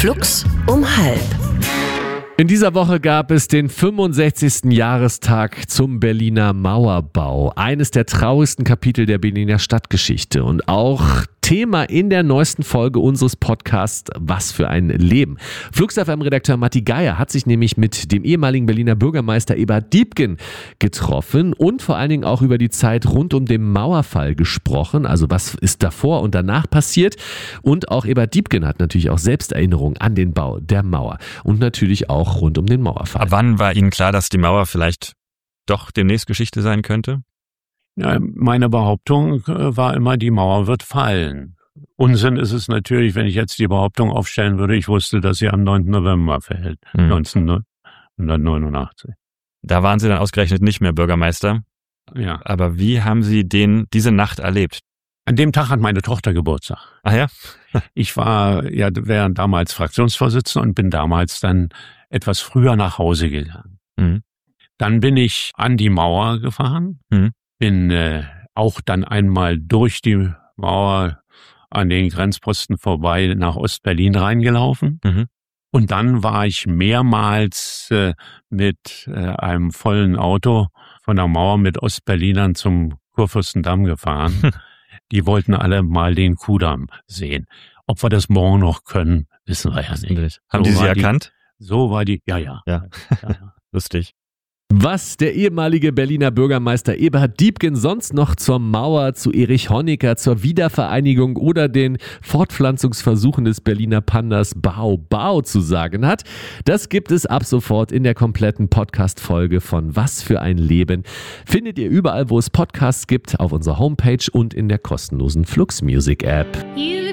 Flux um 12:30. In dieser Woche gab es den 65. Jahrestag zum Berliner Mauerbau. Eines der traurigsten Kapitel der Berliner Stadtgeschichte und auch Thema in der neuesten Folge unseres Podcasts Was für ein Leben. Flux FM-Redakteur Matti Geier hat sich nämlich mit dem ehemaligen Berliner Bürgermeister Eberhard Diepgen getroffen und vor allen Dingen auch über die Zeit rund um den Mauerfall gesprochen. Also was ist davor und danach passiert? Und auch Eberhard Diepgen hat natürlich auch Selbsterinnerung an den Bau der Mauer und natürlich auch rund um den Mauerfall. Ab wann war Ihnen klar, dass die Mauer vielleicht doch demnächst Geschichte sein könnte? Ja, meine Behauptung war immer, die Mauer wird fallen. Unsinn ist es natürlich, wenn ich jetzt die Behauptung aufstellen würde, ich wusste, dass sie am 9. November fällt, 1989. Da waren Sie dann ausgerechnet nicht mehr Bürgermeister. Ja. Aber wie haben Sie diese Nacht erlebt? An dem Tag hat meine Tochter Geburtstag. Ach ja? Ich war damals Fraktionsvorsitzender und bin damals dann etwas früher nach Hause gegangen. Mhm. Dann bin ich an die Mauer gefahren, bin auch dann einmal durch die Mauer an den Grenzposten vorbei nach Ostberlin reingelaufen. Und dann war ich mehrmals mit einem vollen Auto von der Mauer mit Ostberlinern zum Kurfürstendamm gefahren. Die wollten alle mal den Kudamm sehen. Ob wir das morgen noch können, wissen wir ja nicht. Haben die Sie erkannt? So war die, ja. Lustig. Was der ehemalige Berliner Bürgermeister Eberhard Diepgen sonst noch zur Mauer, zu Erich Honecker, zur Wiedervereinigung oder den Fortpflanzungsversuchen des Berliner Pandas Bao zu sagen hat, das gibt es ab sofort in der kompletten Podcast-Folge von Was für ein Leben. Findet ihr überall, wo es Podcasts gibt, auf unserer Homepage und in der kostenlosen Flux Music App.